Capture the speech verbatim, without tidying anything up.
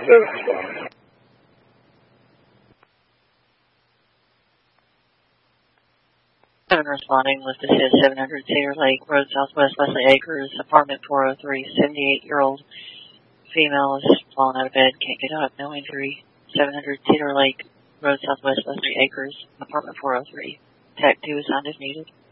Seven responding, listed as seven hundred Cedar Lake Road, Southwest Leslie Acres, apartment four oh three, seventy-eight-year-old female is fallen out of bed, can't get up, no injury. seven hundred Cedar Lake Road, Southwest Leslie Acres, apartment four oh three. Tech two assigned if needed.